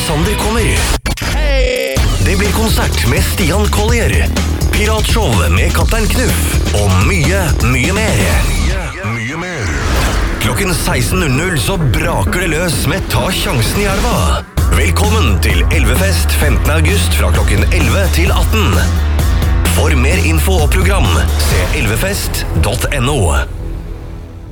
Sander kommer. Det blir konsert med Stian Collier, Piratshow med Kaptein Knuff og mye mer. Klokken 16.00 så braker det løs med Ta sjansen i elva. Velkommen til Elvefest 15. august fra klokken 11 til 18. For mer info og program, se elvefest.no.